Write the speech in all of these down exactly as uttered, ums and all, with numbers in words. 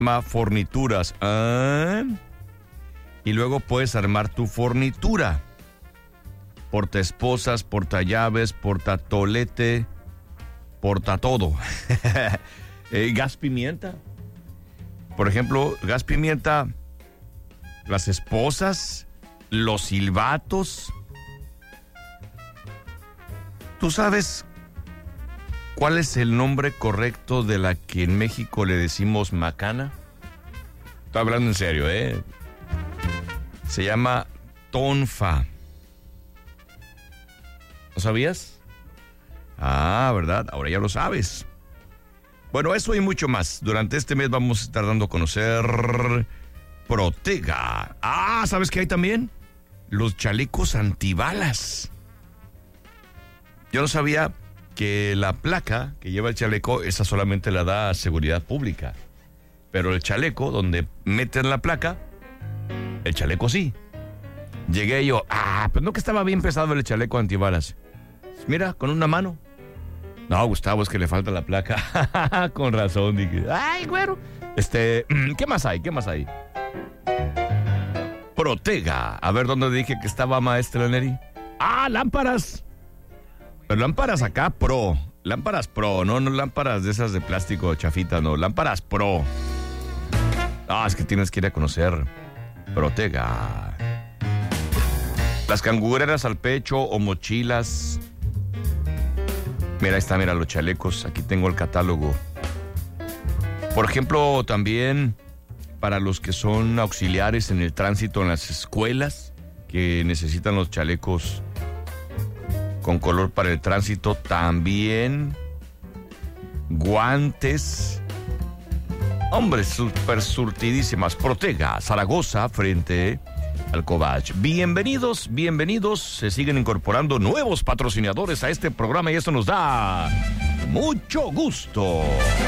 llama fornituras. ¿Ah? Y luego puedes armar tu fornitura. Portaesposas, portallaves, portatolete, porta todo. eh, gas pimienta. Por ejemplo, gas pimienta, las esposas, los silbatos. ¿Tú sabes cuál es el nombre correcto de la que en México le decimos macana? Estoy hablando en serio, ¿eh? Se llama tonfa. ¿No sabías? Ah, ¿verdad? Ahora ya lo sabes. Bueno, eso y mucho más. Durante este mes vamos a estar dando a conocer Protega. Ah, ¿sabes qué hay también? Los chalecos antibalas. Yo no sabía que la placa que lleva el chaleco, esa solamente la da seguridad pública. Pero el chaleco, donde meten la placa, el chaleco sí. Llegué yo, ah, pues no que estaba bien pesado el chaleco antibalas. Mira, con una mano. No, Gustavo, es que le falta la placa. Con razón, dije. Ay, güero. Este, ¿qué más hay? ¿Qué más hay? Protega. A ver, ¿dónde dije que estaba, maestra Neri? Ah, lámparas. Pero lámparas acá, pro. Lámparas pro, no, no lámparas de esas de plástico chafita, no. Lámparas pro. Ah, es que tienes que ir a conocer Protega. Las cangureras al pecho o mochilas. Mira, ahí está, mira los chalecos. Aquí tengo el catálogo. Por ejemplo, también para los que son auxiliares en el tránsito en las escuelas, que necesitan los chalecos con color para el tránsito, también guantes. Hombre, súper surtidísimas. Protega, Zaragoza, frente al Cobach. Bienvenidos, bienvenidos. Se siguen incorporando nuevos patrocinadores a este programa y eso nos da mucho gusto.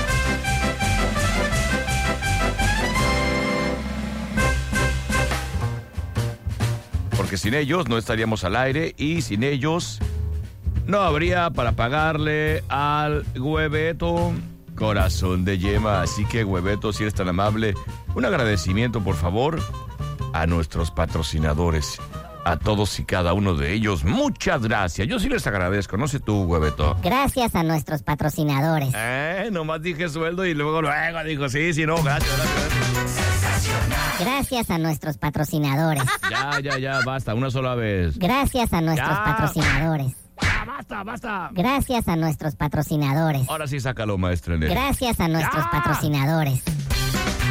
Porque sin ellos no estaríamos al aire y sin ellos no habría para pagarle al Hueveto Corazón de Yema. Así que, Hueveto, si eres tan amable, un agradecimiento, por favor, a nuestros patrocinadores, a todos y cada uno de ellos. Muchas gracias. Yo sí les agradezco, no sé tú, Hueveto. Gracias a nuestros patrocinadores. Eh, nomás dije sueldo y luego, luego dijo, sí, sí, no, gracias, gracias. Gracias a nuestros patrocinadores. Ya, ya, ya, basta, una sola vez. Gracias a nuestros ya. patrocinadores. Ya, basta, basta. Gracias a nuestros patrocinadores. Ahora sí, sácalo, maestra Nelly. Gracias a nuestros ya. patrocinadores.